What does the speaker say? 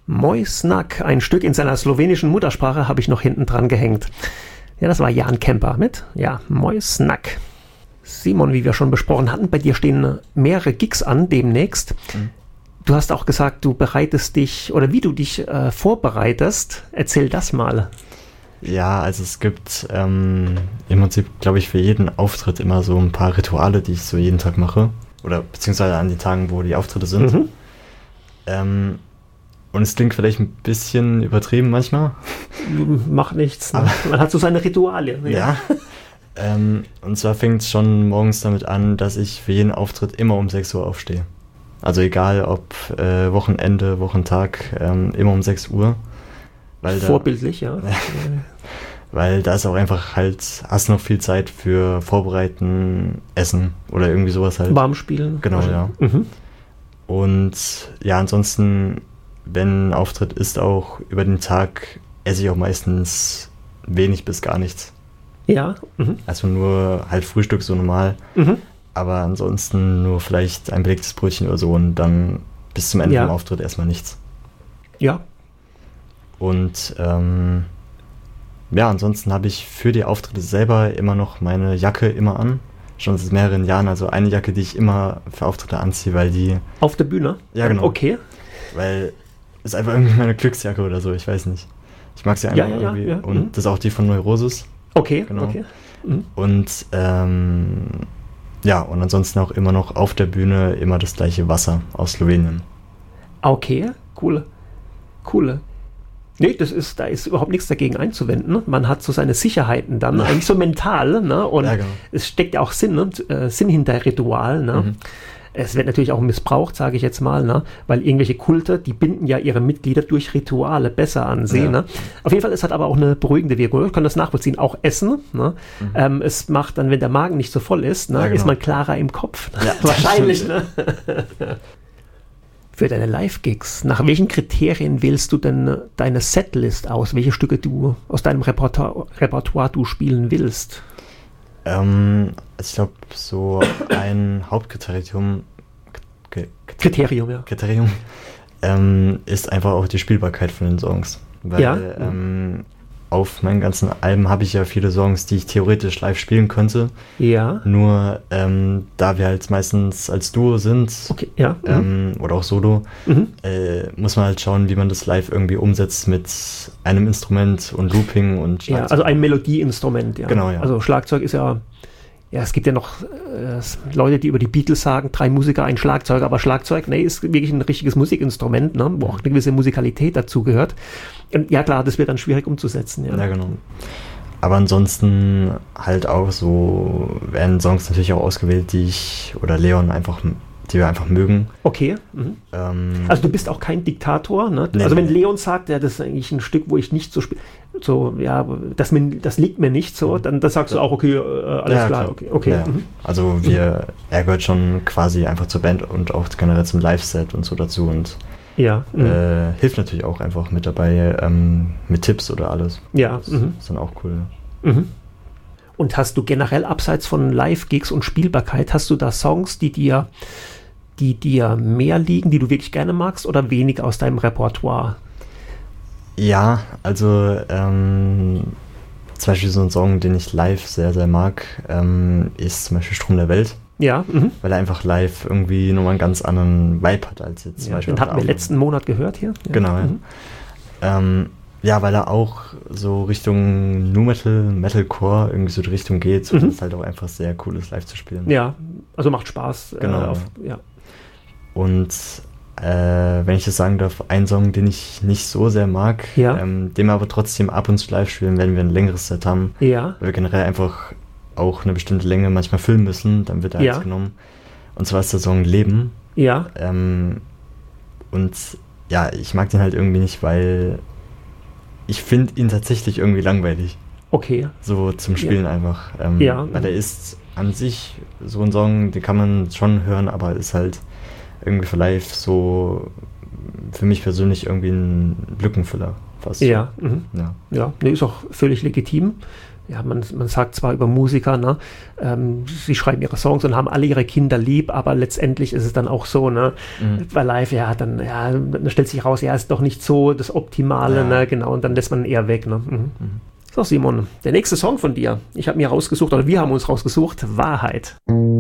Moj Snak, ein Stück in seiner slowenischen Muttersprache, habe ich noch hinten dran gehängt. Ja, das war Jan Kemper mit, ja, Moj Snak. Simon, wie wir schon besprochen hatten, bei dir stehen mehrere Gigs an demnächst. Du hast auch gesagt, du bereitest dich, oder wie du dich vorbereitest. Erzähl das mal. Ja, also es gibt im Prinzip, glaube ich, für jeden Auftritt immer so ein paar Rituale, die ich so jeden Tag mache. Oder beziehungsweise an den Tagen, wo die Auftritte sind. Und es klingt vielleicht ein bisschen übertrieben manchmal. Macht nichts. Ne? Man hat so seine Rituale. Ja. Und zwar fängt es schon morgens damit an, dass ich für jeden Auftritt immer um 6 Uhr aufstehe. Also egal ob Wochenende, Wochentag, immer um 6 Uhr. Weil vorbildlich, ja. Weil da ist auch einfach halt, hast noch viel Zeit für Vorbereiten, Essen oder irgendwie sowas halt. Warm spielen. Genau, ja. Und ja, ansonsten, wenn ein Auftritt ist, auch über den Tag esse ich auch meistens wenig bis gar nichts. Ja. Also nur halt Frühstück so normal. Aber ansonsten nur vielleicht ein belegtes Brötchen oder so und dann bis zum Ende vom Auftritt erstmal nichts. Ja. Und ansonsten habe ich für die Auftritte selber immer noch meine Jacke immer an. Schon seit mehreren Jahren, also eine Jacke, die ich immer für Auftritte anziehe, weil die... Auf der Bühne? Ja, genau. Okay. Weil es ist einfach irgendwie meine Glücksjacke oder so, ich weiß nicht. Ich mag sie einfach irgendwie. Ja. Und das ist auch die von Neurosis. Okay, genau. Okay. Und und ansonsten auch immer noch auf der Bühne immer das gleiche Wasser aus Slowenien. Okay, cool. Nee, da ist überhaupt nichts dagegen einzuwenden. Man hat so seine Sicherheiten dann, eigentlich so mental, ne? Und ja, genau. Es steckt ja auch Sinn hinter Ritual, ne? Es wird natürlich auch missbraucht, sage ich jetzt mal, ne? Weil irgendwelche Kulte, die binden ja ihre Mitglieder durch Rituale besser an sie. Ne? Auf jeden Fall, es hat aber auch eine beruhigende Wirkung. Ich kann das nachvollziehen. Auch Essen. Ne? Es macht dann, wenn der Magen nicht so voll ist, ne? Ja, genau. Ist man klarer im Kopf. Ja, wahrscheinlich. Ne? Für deine Live-Gigs, nach welchen Kriterien wählst du denn deine Setlist aus? Welche Stücke du aus deinem Repertoire du spielen willst? Ich glaube, so ein Hauptkriterium ist einfach auch die Spielbarkeit von den Songs. Weil auf meinen ganzen Alben habe ich ja viele Songs, die ich theoretisch live spielen könnte. Ja. Nur da wir halt meistens als Duo sind, oder auch Solo, muss man halt schauen, wie man das live irgendwie umsetzt mit einem Instrument und Looping und Schlagzeug. Ja, also ein Melodieinstrument, ja. Genau, ja. Also Schlagzeug ist ja, es gibt ja noch Leute, die über die Beatles sagen, 3 Musiker, ein Schlagzeuger, aber Schlagzeug, ist wirklich ein richtiges Musikinstrument, ne, wo auch eine gewisse Musikalität dazu gehört. Und ja klar, das wird dann schwierig umzusetzen. Ja, genau. Aber ansonsten halt auch so werden Songs natürlich auch ausgewählt, die ich oder Leon die wir einfach mögen. Okay. Also du bist auch kein Diktator, ne? Nee, also wenn Leon sagt, das ist eigentlich ein Stück, wo ich nicht so spiele, das liegt mir nicht so, dann sagst du auch, okay, alles klar. Okay. Ja. Also er gehört schon quasi einfach zur Band und auch generell zum Live-Set und so dazu und hilft natürlich auch einfach mit dabei, mit Tipps oder alles. Ja. Das ist dann auch cool. Und hast du generell abseits von Live-Gigs und Spielbarkeit, hast du da Songs, die dir mehr liegen, die du wirklich gerne magst oder wenig aus deinem Repertoire? Ja, also zum Beispiel so ein Song, den ich live sehr, sehr mag, ist zum Beispiel Strom der Welt. Ja. Weil er einfach live irgendwie nochmal einen ganz anderen Vibe hat als jetzt zum Beispiel. Den hatten wir letzten Monat gehört hier. Ja. Genau, ja. Weil er auch so Richtung Nu Metal, Metalcore irgendwie so die Richtung geht und es halt auch einfach sehr cool ist, live zu spielen. Ja, also macht Spaß. Genau. Und wenn ich das sagen darf, ein Song, den ich nicht so sehr mag, den wir aber trotzdem ab und zu live spielen, wenn wir ein längeres Set haben, weil wir generell einfach auch eine bestimmte Länge manchmal füllen müssen, dann wird er eins genommen. Und zwar ist der Song Leben. Ja. Und ja, ich mag den halt irgendwie nicht, weil ich finde ihn tatsächlich irgendwie langweilig. Okay. So zum Spielen einfach. Weil er ist an sich so ein Song, den kann man schon hören, aber ist halt irgendwie für live so für mich persönlich irgendwie ein Lückenfüller fast. Ja. Ja, nee, ist auch völlig legitim. ja, man sagt zwar über Musiker, ne, sie schreiben ihre Songs und haben alle ihre Kinder lieb, aber letztendlich ist es dann auch so, ne, bei Live, dann stellt sich raus, ist doch nicht so das Optimale, ne, genau, und dann lässt man eher weg, ne. So, Simon, der nächste Song von dir, wir haben uns rausgesucht, Wahrheit.